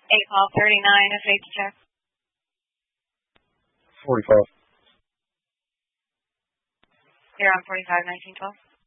call 39, a safety check. 45. You're on 45, 1912.